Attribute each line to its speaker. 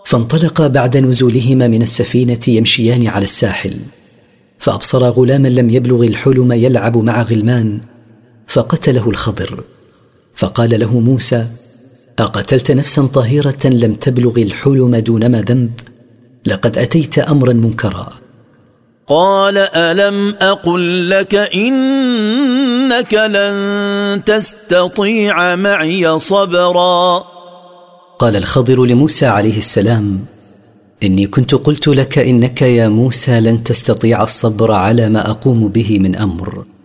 Speaker 1: فانطلقا بعد نزولهما من السفينة يمشيان على الساحل، فأبصرا غلاما لم يبلغ الحلم يلعب مع غلمان، فقتله الخضر. فقال له موسى: أقتلت نفسا طاهرة لم تبلغ الحلم دونما ذنب؟ لقد أتيت أمرا منكرا.
Speaker 2: قال: ألم أقل لك إنك لن تستطيع معي صبرا؟
Speaker 1: قال الخضر لموسى عليه السلام: إني كنت قلت لك إنك يا موسى لن تستطيع الصبر على ما أقوم به من أمر.